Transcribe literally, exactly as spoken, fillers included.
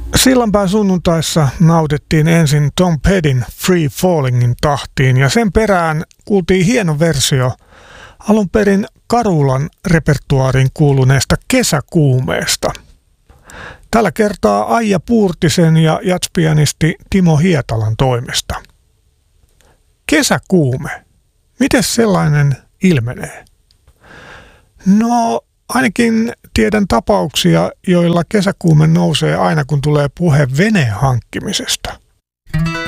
Sillanpään sunnuntaissa nautittiin ensin Tom Pettyn Free Fallingin tahtiin ja sen perään kuultiin hieno versio alun perin Karulan repertuaariin kuuluneesta Kesäkuumeesta. Tällä kertaa Aija Puurtisen ja jatspianisti Timo Hietalan toimesta. Kesäkuume. Miten sellainen ilmenee? No, ainakin tiedän tapauksia, joilla kesäkuume nousee aina kun tulee puhe veneen hankkimisesta.